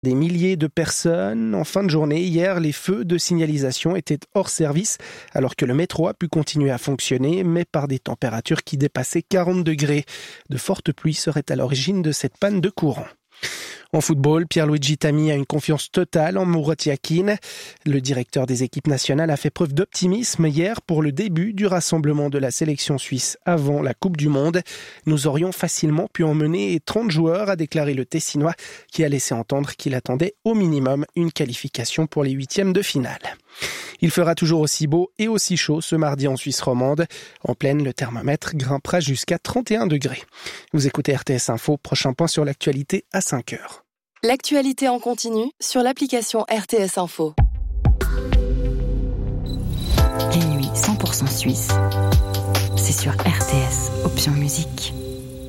Des milliers de personnes. En fin de journée, hier, les feux de signalisation étaient hors service alors que le métro a pu continuer à fonctionner, mais par des températures qui dépassaient 40 degrés. De fortes pluies seraient à l'origine de cette panne de courant. En football, Pierluigi Tami a une confiance totale en Murat Yakin. Le directeur des équipes nationales a fait preuve d'optimisme hier pour le début du rassemblement de la sélection suisse avant la Coupe du Monde. Nous aurions facilement pu emmener 30 joueurs, a déclaré le Tessinois, qui a laissé entendre qu'il attendait au minimum une qualification pour les huitièmes de finale. Il fera toujours aussi beau et aussi chaud ce mardi en Suisse romande. En pleine, le thermomètre grimpera jusqu'à 31 degrés. Vous écoutez RTS Info, prochain point sur l'actualité à 5 heures. L'actualité en continu sur l'application RTS Info. Les nuits 100% suisses, c'est sur RTS, option musique.